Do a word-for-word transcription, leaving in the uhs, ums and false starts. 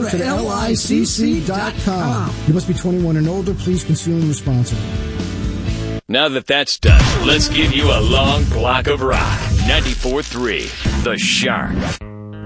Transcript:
to L I C C dot com. You must be twenty-one and older. Please consume responsibly. Now that that's done, let's give you a long block of rock. ninety-four point three, The Shark.